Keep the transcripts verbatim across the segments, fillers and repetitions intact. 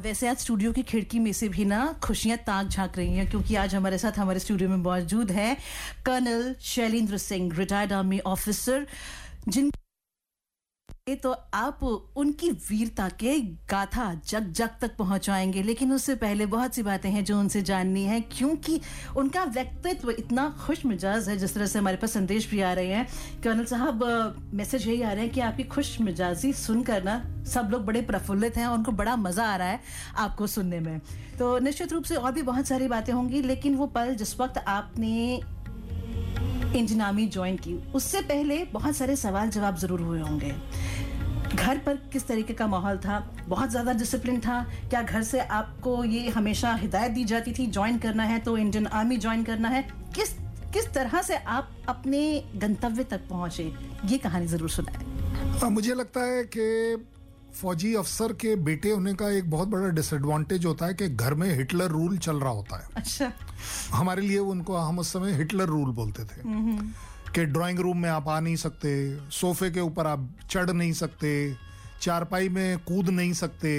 वैसे आज स्टूडियो की खिड़की में से भी ना खुशियां ताक झांक रही हैं, क्योंकि आज हमारे साथ हमारे स्टूडियो में मौजूद है colonel Shailendra Singh, retired army officer, जिन तो आप उनकी वीरता के गाथा जग जग तक पहुंचाएंगे। लेकिन उससे पहले बहुत सी बातें हैं जो उनसे जाननी है, क्योंकि उनका व्यक्तित्व इतना खुश मिजाज है। जिस तरह से हमारे पास संदेश भी आ रहे हैं कर्नल साहब, मैसेज यही आ रहे हैं कि आपकी खुश मिजाजी सुनकर ना सब लोग बड़े प्रफुल्लित हैं, उनको बड़ा मजा आ रहा है आपको सुनने में। तो निश्चित रूप से और भी बहुत सारी बातें होंगी, लेकिन वो पल जिस वक्त आपने इंडियन आर्मी ज्वाइन की, उससे पहले बहुत सारे सवाल जवाब जरूर हुए होंगे। घर पर किस तरीके का माहौल था? बहुत ज्यादा डिसिप्लिन था क्या? घर से आपको ये हमेशा हिदायत दी जाती थी ज्वाइन करना है तो इंडियन आर्मी ज्वाइन करना है? किस किस तरह से आप अपने गंतव्य तक पहुंचे, ये कहानी जरूर सुनाएं। मुझे लगता है कि फौजी अफसर के बेटे होने का एक बहुत बड़ा डिसएडवांटेज होता है कि घर में हिटलर रूल चल रहा होता है। अच्छा। हमारे लिए उनको, हम उस समय हिटलर रूल बोलते थे कि ड्राइंग रूम में आप आ नहीं सकते, सोफे के ऊपर आप चढ़ नहीं सकते, चारपाई में कूद नहीं सकते,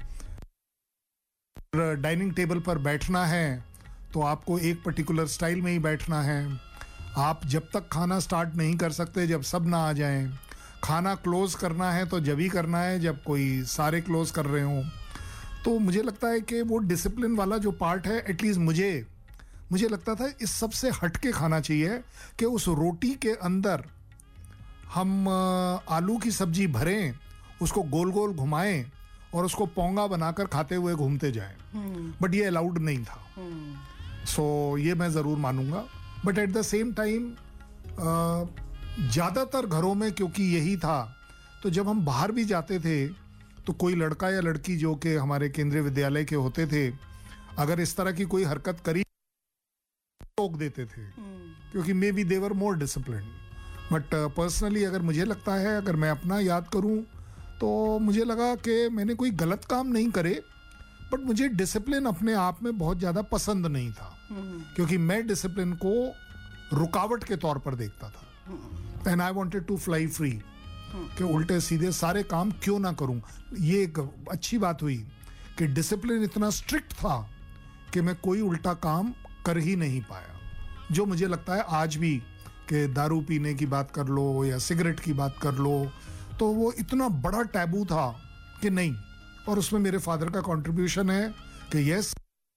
डाइनिंग टेबल पर बैठना है तो आपको एक पर्टिकुलर स्टाइल में ही बैठना है, आप जब तक खाना स्टार्ट नहीं कर सकते जब सब ना आ जाएं, खाना क्लोज करना है तो जब ही करना है जब कोई सारे क्लोज कर रहे हों। तो मुझे लगता है कि वो डिसिप्लिन वाला जो पार्ट है, एटलीस्ट मुझे मुझे लगता था इस सब से हट के खाना चाहिए कि उस रोटी के अंदर हम आलू की सब्जी भरें, उसको गोल गोल घुमाएं और उसको पोंगा बनाकर खाते हुए घूमते जाएं। बट ये अलाउड नहीं था। सो so, ये मैं ज़रूर मानूंगा। But at the same time ज़्यादातर घरों में क्योंकि यही था, तो जब हम बाहर भी जाते थे तो कोई लड़का या लड़की जो कि हमारे केंद्रीय विद्यालय के होते थे, अगर इस तरह की कोई हरकत करी रोक देते थे, क्योंकि may be they were more discipline. But personally अगर मुझे लगता है, अगर मैं अपना याद करूं तो मुझे लगा कि मैंने कोई गलत काम नहीं करे, बट मुझे डिसिप्लिन अपने आप में बहुत ज़्यादा पसंद नहीं था, क्योंकि मैं डिसिप्लिन को रुकावट के तौर पर देखता था। And I wanted to fly free, कि उल्टे सीधे सारे काम क्यों ना करूं। ये एक अच्छी बात हुई कि डिसिप्लिन इतना स्ट्रिक्ट था कि मैं कोई उल्टा काम कर ही नहीं पाया। जो मुझे लगता है आज भी कि दारू पीने की बात कर लो या सिगरेट की बात कर लो, तो वो इतना बड़ा टैबू था कि नहीं। और उसमें मेरे फादर का कंट्रीब्यूशन है कि यस,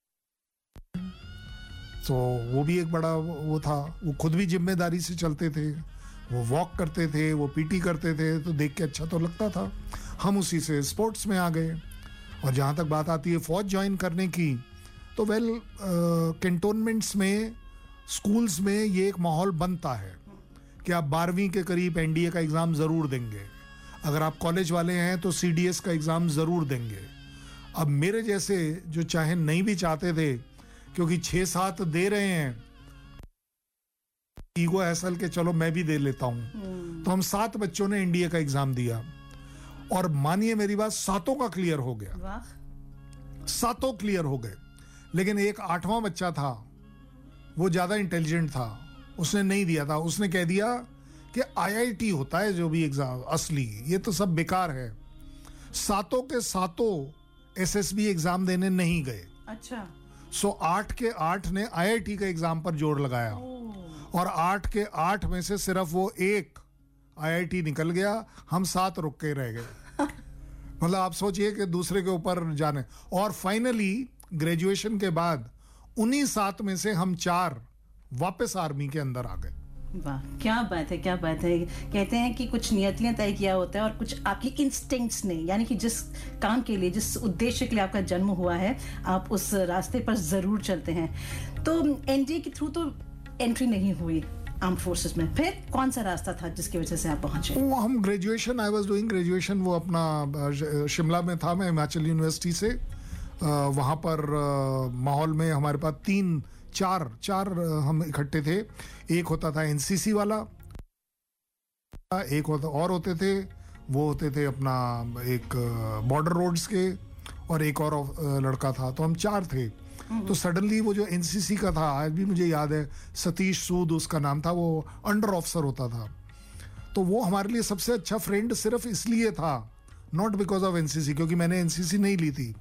तो वो भी एक बड़ा वो था। वो खुद भी जिम्मेदारी से चलते थे, वो वॉक करते थे, वो पीटी करते थे, तो देख के अच्छा तो लगता था। हम उसी से स्पोर्ट्स में आ गए। और जहाँ तक बात आती है फौज ज्वाइन करने की, तो वेल कैंटोनमेंट्स में, स्कूल्स में ये एक माहौल बनता है कि आप बारहवीं के करीब एनडीए का एग्ज़ाम ज़रूर देंगे, अगर आप कॉलेज वाले हैं तो सीडीएस का एग्ज़ाम ज़रूर देंगे। अब मेरे जैसे जो चाहे नहीं भी चाहते थे, क्योंकि छः सात दे रहे हैं, ईगो हैसल के चलो मैं भी दे लेता हूँ, तो हम सात बच्चों ने एनडीए का एग्ज़ाम दिया और मानिए मेरी बात, सातों का क्लियर हो गया, सातों क्लियर हो गए। लेकिन एक आठवां बच्चा था, वो ज़्यादा इंटेलिजेंट था, उसने नहीं दिया था। उसने कह दिया कि आईआईटी होता है जो भी एग्जाम असली, ये तो सब बेकार है। सातों के सातों एसएसबी एग्जाम देने नहीं गए। अच्छा। सो आठ के आठ ने आईआईटी के एग्जाम पर जोर लगाया, और आठ के आठ में से सिर्फ वो एक आईआईटी निकल गया, हम सात रुक के रह गए। मतलब आप सोचिए कि दूसरे के ऊपर जाने। और फाइनली ग्रेजुएशन के बाद उन्हीं सात में से हम चार वापस आर्मी के अंदर आ गए। वाह, क्या बात है, क्या बात है। कहते हैं कि कुछ नियतियां तय किया होता है और कुछ आपकी इंस्टिंक्ट्स ने, यानी कि जिस काम के लिए, जिस उद्देश्य के लिए आपका जन्म हुआ है, आप उस रास्ते पर जरूर चलते हैं। तो एनडीए के थ्रू तो एंट्री नहीं हुई आर्म फोर्सेस में, फिर कौन सा रास्ता था जिसकी वजह से आप पहुंचे? वो हम graduation, I was doing graduation, वो अपना शिमला में था, मैं हिमाचल यूनिवर्सिटी से। वहाँ पर माहौल में हमारे पास तीन चार चार हम इकट्ठे थे। एक होता था एनसीसी वाला, एक होता और होते थे, वो होते थे अपना एक बॉर्डर रोड्स के, और एक और लड़का था, तो हम चार थे। तो सडनली वो जो एनसीसी का था, आज भी मुझे याद है, सतीश सूद उसका नाम था, वो अंडर ऑफिसर होता था। तो वो हमारे लिए सबसे अच्छा फ्रेंड सिर्फ इसलिए था, नॉट बिकॉज ऑफ एनसीसी, क्योंकि मैंने एनसीसी नहीं ली थी,